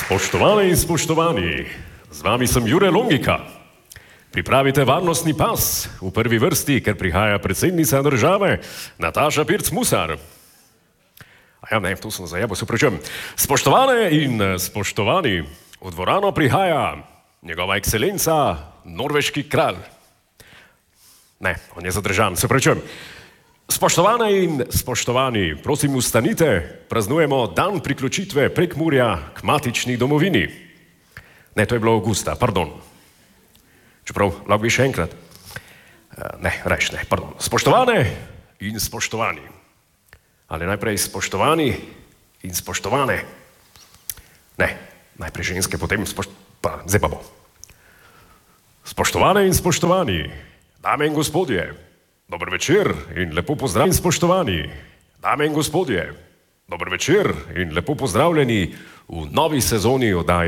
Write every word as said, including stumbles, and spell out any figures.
Spoštovane in spoštovani, z vami sem Jure Longika. Pripravite varnostni pas v prvi vrsti, ker prihaja predsednica države Nataša Pirc Musar. A ja, ne, tu sem zajebo, se opravičujem. Spoštovane in spoštovani, v dvorano prihaja njegova ekscelenca, norveški kralj. Ne, on je zadržan, se opravičujem. Spoštovane in spoštovani, prosim ustanite, praznujemo dan priključitve Prekmurja k matični domovini. Ne, to je bilo avgusta, pardon. Čeprav, lahko bi še enkrat. Ne, reš ne, pardon. Spoštovane in spoštovani. Ali najprej spoštovani in spoštovane. Ne, najprej ženske, potem spoštovane. Zdaj pa bo. Spoštovane in spoštovani, dame in gospodje, dober večer in lepo pozdravljeni, spoštovani. Dame in gospodje, dober večer in lepo pozdravljeni v novi sezoni oddaje